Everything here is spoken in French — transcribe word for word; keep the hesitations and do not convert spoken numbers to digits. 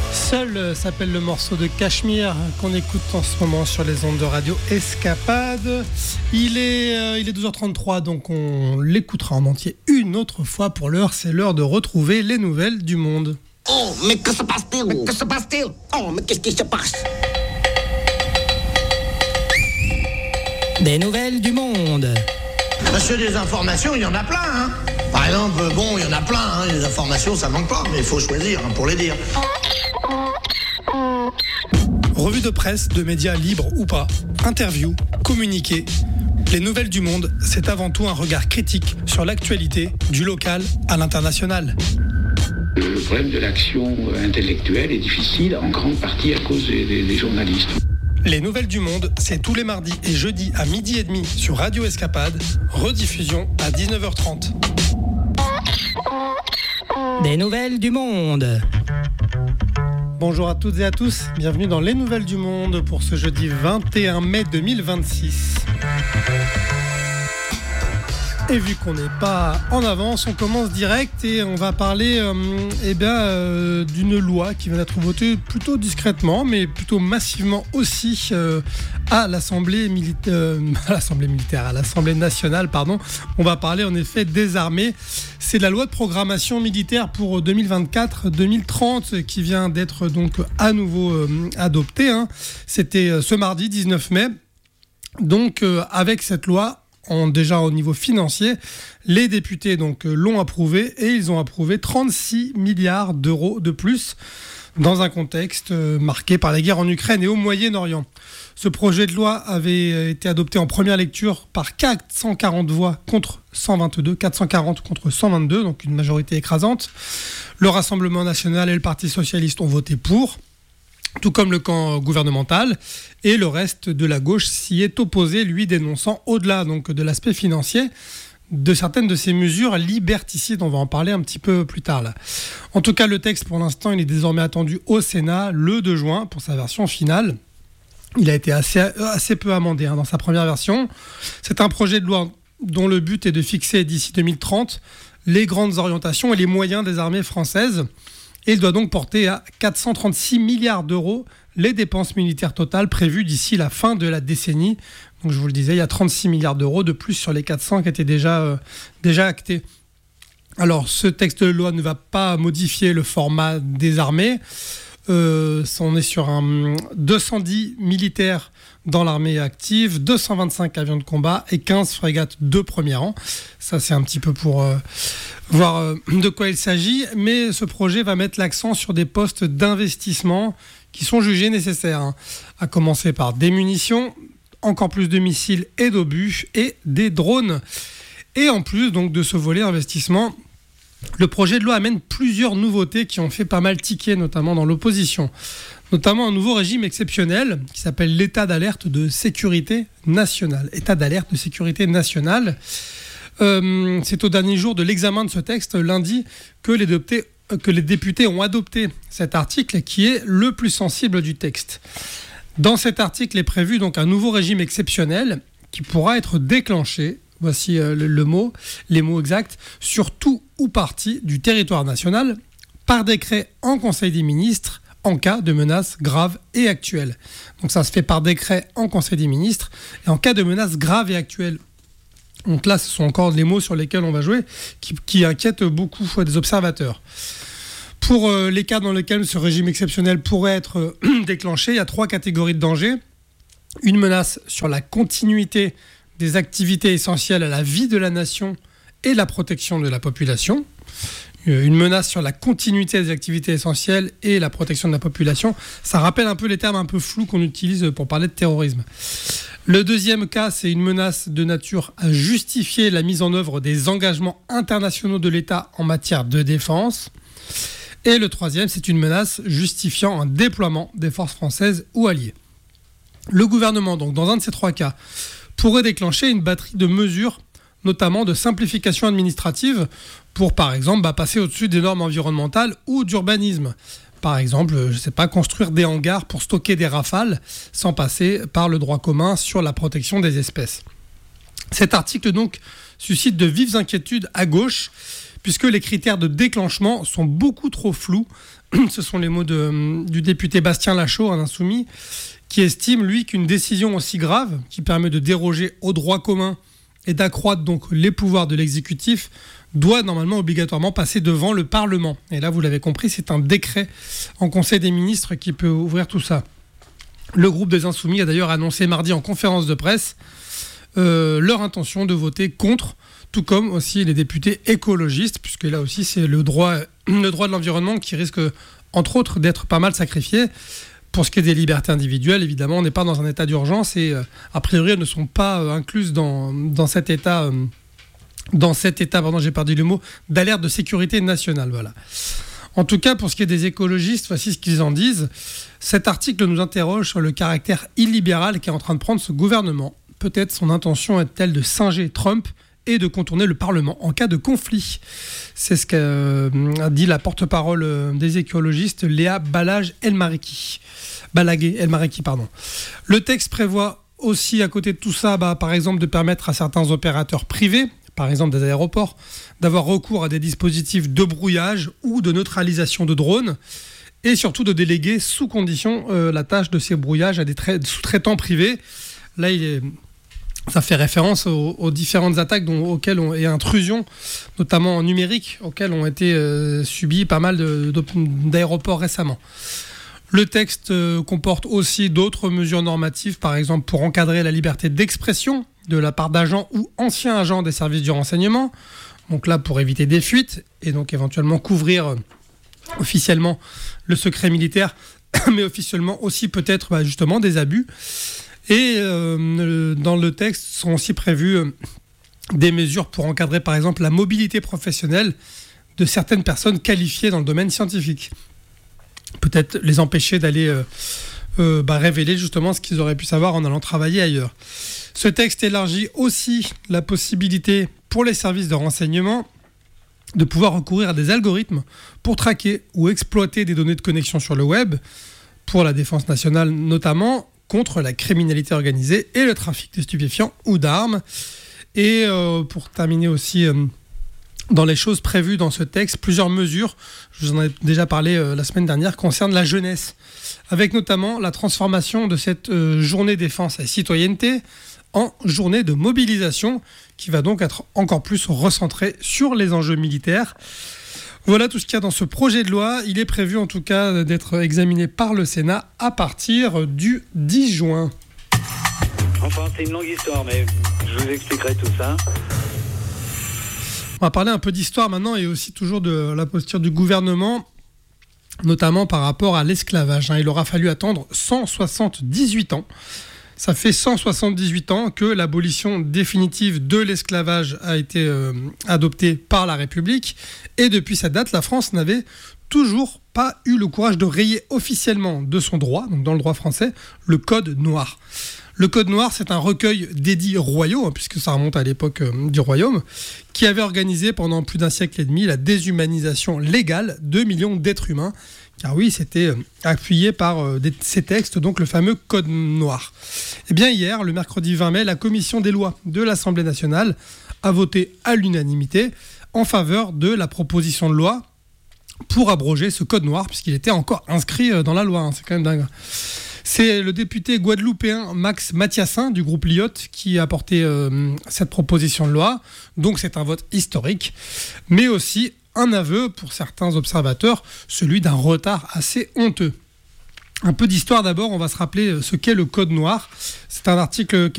Seul euh, s'appelle le morceau de Cachemire qu'on écoute en ce moment sur les ondes de Radio Escapade. Il est, euh, il est douze heures trente-trois, donc on l'écoutera en entier une autre fois. Pour l'heure, c'est l'heure de retrouver les nouvelles du monde. Oh, mais que se passe-t-il? Mais que se passe-t-il? Oh, mais qu'est-ce qui se passe? Des nouvelles du monde. Monsieur, des informations, il y en a plein, hein. Par exemple, bon, il y en a plein, hein. Les informations, ça manque pas, mais il faut choisir hein, pour les dire. Revue de presse, de médias libres ou pas, interviews, communiqués. Les nouvelles du monde, c'est avant tout un regard critique sur l'actualité, du local à l'international. Le problème de l'action intellectuelle est difficile, en grande partie à cause des, des, des journalistes. Les nouvelles du monde, c'est tous les mardis et jeudis à midi et demi sur Radio Escapade, rediffusion à dix-neuf heures trente. Des nouvelles du monde. Bonjour à toutes et à tous, bienvenue dans Les Nouvelles du Monde pour ce jeudi vingt et un mai deux mille vingt-six. Et vu qu'on n'est pas en avance, on commence direct et on va parler euh, eh bien, euh, d'une loi qui vient d'être votée plutôt discrètement, mais plutôt massivement aussi euh, à l'Assemblée militaire, euh, à l'Assemblée militaire, à l'Assemblée nationale, pardon. On va parler en effet des armées. C'est la loi de programmation militaire pour deux mille vingt-quatre deux mille trente qui vient d'être donc à nouveau euh, adoptée. Hein. C'était euh, ce mardi dix-neuf mai. Donc euh, avec cette loi, En, déjà au niveau financier, les députés donc, l'ont approuvé et ils ont approuvé trente-six milliards d'euros de plus dans un contexte marqué par la guerre en Ukraine et au Moyen-Orient. Ce projet de loi avait été adopté en première lecture par quatre cent quarante voix contre cent vingt-deux, quatre cent quarante contre cent vingt-deux, donc une majorité écrasante. Le Rassemblement national et le Parti socialiste ont voté pour, tout comme le camp gouvernemental, et le reste de la gauche s'y est opposé, lui dénonçant, au-delà donc de l'aspect financier, de certaines de ces mesures liberticides. On va en parler un petit peu plus tard là. En tout cas, le texte pour l'instant, il est désormais attendu au Sénat le deux juin pour sa version finale. Il a été assez, assez peu amendé hein, dans sa première version. C'est un projet de loi dont le but est de fixer d'ici deux mille trente les grandes orientations et les moyens des armées françaises. Et il doit donc porter à quatre cent trente-six milliards d'euros les dépenses militaires totales prévues d'ici la fin de la décennie. Donc je vous le disais, il y a trente-six milliards d'euros de plus sur les quatre cents qui étaient déjà, euh, déjà actés. Alors ce texte de loi ne va pas modifier le format des armées. Euh, on est sur un deux cent dix militaires dans l'armée active, deux cent vingt-cinq avions de combat et quinze frégates de premier rang. Ça, c'est un petit peu pour euh, voir euh, de quoi il s'agit. Mais ce projet va mettre l'accent sur des postes d'investissement qui sont jugés nécessaires, hein, à commencer par des munitions, encore plus de missiles et d'obus et des drones. Et en plus donc, de ce volet investissement, le projet de loi amène plusieurs nouveautés qui ont fait pas mal tiquer, notamment dans l'opposition. Notamment un nouveau régime exceptionnel qui s'appelle l'état d'alerte de sécurité nationale. État d'alerte de sécurité nationale. Euh, c'est au dernier jour de l'examen de ce texte, lundi, que les, députés, que les députés ont adopté cet article qui est le plus sensible du texte. Dans cet article est prévu donc un nouveau régime exceptionnel qui pourra être déclenché, voici le, le mot, les mots exacts, sur tout ou partie du territoire national par décret en Conseil des ministres en cas de menaces graves et actuelles. Donc ça se fait par décret en Conseil des ministres et en cas de menaces graves et actuelles. Donc là, ce sont encore les mots sur lesquels on va jouer qui, qui inquiètent beaucoup des observateurs. Pour euh, les cas dans lesquels ce régime exceptionnel pourrait être euh, déclenché, il y a trois catégories de dangers. Une menace sur la continuité des activités essentielles à la vie de la nation et la protection de la population. Une menace sur la continuité des activités essentielles et la protection de la population. Ça rappelle un peu les termes un peu flous qu'on utilise pour parler de terrorisme. Le deuxième cas, c'est une menace de nature à justifier la mise en œuvre des engagements internationaux de l'État en matière de défense. Et le troisième, c'est une menace justifiant un déploiement des forces françaises ou alliées. Le gouvernement, donc, dans un de ces trois cas, pourrait déclencher une batterie de mesures, notamment de simplification administrative, pour, par exemple, bah, passer au-dessus des normes environnementales ou d'urbanisme. Par exemple, je ne sais pas, construire des hangars pour stocker des rafales sans passer par le droit commun sur la protection des espèces. Cet article, donc, suscite de vives inquiétudes à gauche, puisque les critères de déclenchement sont beaucoup trop flous. Ce sont les mots de, du député Bastien Lachaud, un insoumis, qui estime, lui, qu'une décision aussi grave, qui permet de déroger au droit commun et d'accroître donc les pouvoirs de l'exécutif, doit normalement obligatoirement passer devant le Parlement. Et là, vous l'avez compris, c'est un décret en Conseil des ministres qui peut ouvrir tout ça. Le groupe des Insoumis a d'ailleurs annoncé mardi en conférence de presse euh, leur intention de voter contre, tout comme aussi les députés écologistes, puisque là aussi c'est le droit, le droit de l'environnement qui risque, entre autres, d'être pas mal sacrifié. Pour ce qui est des libertés individuelles, évidemment, on n'est pas dans un état d'urgence et euh, a priori elles ne sont pas euh, incluses dans, dans cet état, euh, dans cet état, pardon, j'ai perdu le mot, d'alerte de sécurité nationale. Voilà. En tout cas, pour ce qui est des écologistes, voici ce qu'ils en disent. Cet article nous interroge sur le caractère illibéral qu'est en train de prendre ce gouvernement. Peut-être son intention est-elle de singer Trump et de contourner le Parlement en cas de conflit. C'est ce qu'a dit la porte-parole des écologistes, Léa Balage-Elmariki. Balaguer-Elmariki, pardon. Le texte prévoit aussi, à côté de tout ça, bah, par exemple, de permettre à certains opérateurs privés, par exemple des aéroports, d'avoir recours à des dispositifs de brouillage ou de neutralisation de drones, et surtout de déléguer sous condition euh, la tâche de ces brouillages à des tra- sous-traitants privés. Là, il est... ça fait référence aux, aux différentes attaques dont, auxquelles on, et intrusions, notamment en numérique, auxquelles ont été euh, subies pas mal de, de, d'aéroports récemment. Le texte euh, comporte aussi d'autres mesures normatives, par exemple pour encadrer la liberté d'expression de la part d'agents ou anciens agents des services du renseignement. Donc là, pour éviter des fuites et donc éventuellement couvrir euh, officiellement le secret militaire, mais officiellement aussi peut-être bah, justement des abus. Et euh, dans le texte sont aussi prévues euh, des mesures pour encadrer par exemple la mobilité professionnelle de certaines personnes qualifiées dans le domaine scientifique. Peut-être les empêcher d'aller euh, euh, bah, révéler justement ce qu'ils auraient pu savoir en allant travailler ailleurs. Ce texte élargit aussi la possibilité pour les services de renseignement de pouvoir recourir à des algorithmes pour traquer ou exploiter des données de connexion sur le web, pour la défense nationale notamment, contre la criminalité organisée et le trafic de stupéfiants ou d'armes. Et euh, pour terminer aussi, euh, dans les choses prévues dans ce texte, plusieurs mesures, je vous en ai déjà parlé euh, la semaine dernière, concernent la jeunesse, avec notamment la transformation de cette euh, journée défense et citoyenneté en journée de mobilisation, qui va donc être encore plus recentrée sur les enjeux militaires. Voilà tout ce qu'il y a dans ce projet de loi. Il est prévu en tout cas d'être examiné par le Sénat à partir du dix juin. Enfin, c'est une longue histoire, mais je vous expliquerai tout ça. On va parler un peu d'histoire maintenant et aussi toujours de la posture du gouvernement, notamment par rapport à l'esclavage. Il aura fallu attendre cent soixante-dix-huit ans. Ça fait cent soixante-dix-huit ans que l'abolition définitive de l'esclavage a été euh, adoptée par la République. Et depuis cette date, la France n'avait toujours pas eu le courage de rayer officiellement de son droit, donc dans le droit français, le Code noir. Le Code noir, c'est un recueil d'édits royaux, hein, puisque ça remonte à l'époque euh, du royaume, qui avait organisé pendant plus d'un siècle et demi la déshumanisation légale de millions d'êtres humains. Car oui, c'était euh, appuyé par euh, des, ces textes, donc le fameux Code noir. Et bien hier, le mercredi vingt mai, la commission des lois de l'Assemblée nationale a voté à l'unanimité en faveur de la proposition de loi pour abroger ce Code noir, puisqu'il était encore inscrit euh, dans la loi. Hein, c'est quand même dingue. C'est le député guadeloupéen Max Mathiassin du groupe Lyot qui a porté euh, cette proposition de loi. Donc c'est un vote historique, mais aussi un aveu pour certains observateurs, celui d'un retard assez honteux. Un peu d'histoire d'abord, on va se rappeler ce qu'est le Code noir. C'est un article